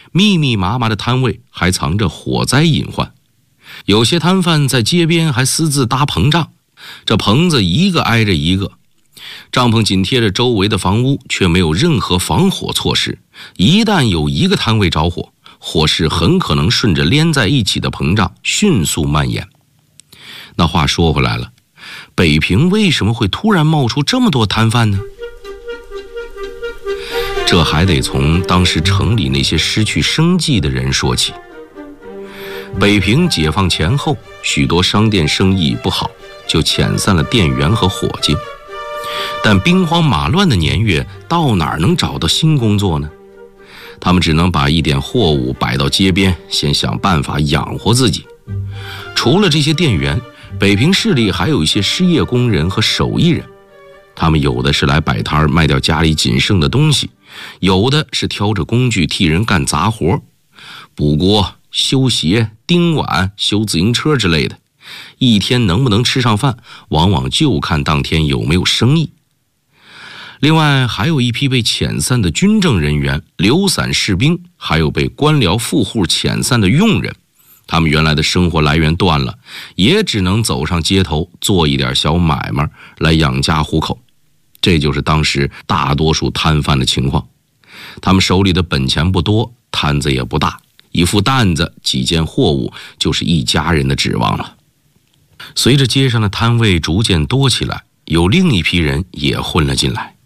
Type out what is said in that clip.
密密麻麻的摊位还藏着火灾隐患。有些摊贩在街边还私自搭棚帐，这棚子一个挨着一个，帐篷紧贴着周围的房屋，却没有任何防火措施。一旦有一个摊位着火，火势很可能顺着连在一起的膨胀迅速蔓延。那话说回来了，北平为什么会突然冒出这么多摊贩呢？这还得从当时城里那些失去生计的人说起。北平解放前后，许多商店生意不好，就遣散了店员和伙计。但兵荒马乱的年月，到哪儿能找到新工作呢？他们只能把一点货物摆到街边，先想办法养活自己。除了这些店员，北平市里还有一些失业工人和手艺人，他们有的是来摆摊卖掉家里仅剩的东西，有的是挑着工具替人干杂活，补锅、修鞋、钉碗、修自行车之类的。一天能不能吃上饭，往往就看当天有没有生意。另外还有一批被遣散的军政人员、流散士兵，还有被官僚富户遣散的佣人。他们原来的生活来源断了，也只能走上街头做一点小买卖来养家糊口。这就是当时大多数摊贩的情况。他们手里的本钱不多，摊子也不大，一副担子几件货物就是一家人的指望了。随着街上的摊位逐渐多起来，有另一批人也混了进来。